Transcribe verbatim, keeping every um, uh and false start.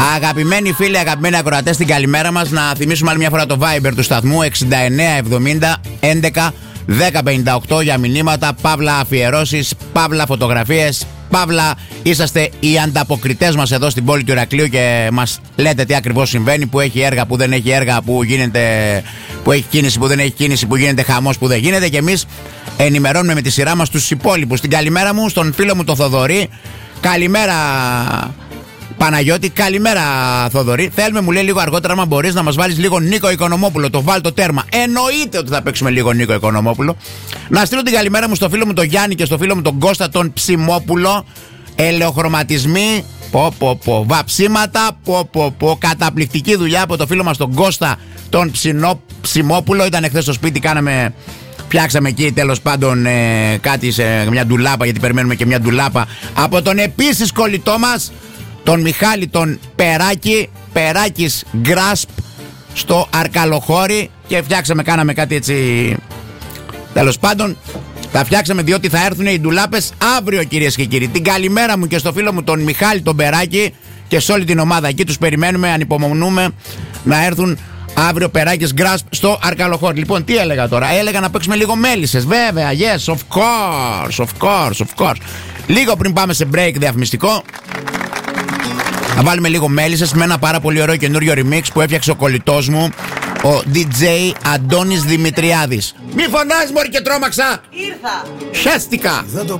Αγαπημένοι φίλοι, αγαπημένοι ακροατές, την καλημέρα μας. Να θυμίσουμε άλλη μια φορά το Viber του σταθμού εξήντα εννέα εβδομήντα έντεκα δέκα πενήντα οκτώ για μηνύματα, παύλα αφιερώσεις, παύλα φωτογραφίες, παύλα είσαστε οι ανταποκριτές μας εδώ στην πόλη του Ηρακλείου και μας λέτε τι ακριβώς συμβαίνει, που έχει έργα, που δεν έχει έργα, που, γίνεται, που έχει κίνηση, που δεν έχει κίνηση, που γίνεται χαμός, που δεν γίνεται, και εμείς ενημερώνουμε με τη σειρά μας τους υπόλοιπους. Την καλημέρα μου στον φίλο μου το Θοδωρή. Καλημέρα Παναγιώτη, καλημέρα Θοδωρή. Θέλουμε, μου λέει, λίγο αργότερα, αν μπορείς να μας βάλεις λίγο Νίκο Οικονομόπουλο. Το βάλ το τέρμα. Εννοείται ότι θα παίξουμε λίγο Νίκο Οικονομόπουλο. Να στείλω την καλημέρα μου στο φίλο μου τον Γιάννη και στο φίλο μου τον Κώστα τον Ψιμόπουλο. Ελαιοχρωματισμοί, πω πω πω. Βαψίματα, πω πω πω. Καταπληκτική δουλειά από το φίλο μας τον Κώστα τον Ψινό, Ψιμόπουλο. Ήταν χθες στο σπίτι, κάναμε. Φτιάξαμε εκεί τέλος πάντων ε, κάτι σε μια ντουλάπα, γιατί περιμένουμε και μια ντουλάπα από τον επίσης κολλητό μας, τον Μιχάλη τον Περάκη, Περάκης Γκράσπ στο Αρκαλοχώρι, και φτιάξαμε, κάναμε κάτι έτσι. Τέλος πάντων, τα φτιάξαμε διότι θα έρθουν οι ντουλάπες αύριο, κυρίες και κύριοι. Την καλημέρα μου και στο φίλο μου τον Μιχάλη τον Περάκη και σε όλη την ομάδα εκεί, τους περιμένουμε, ανυπομονούμε να έρθουν αύριο. Περάκης Γκράσπ στο Αρκαλοχώρι. Λοιπόν, τι έλεγα τώρα? Έλεγα να παίξουμε λίγο μέλισσες. Βέβαια, yes, of course, of course, of course. Λίγο πριν πάμε σε break διαφημιστικό, θα βάλουμε λίγο μέλισσες με ένα πάρα πολύ ωραίο καινούριο remix που έφτιαξε ο κολλητός μου, ο ντι τζέι Αντώνης Δημητριάδης. Μη φωνάζεις, μωρή, και τρόμαξα! Ήρθα! Χαίστηκα!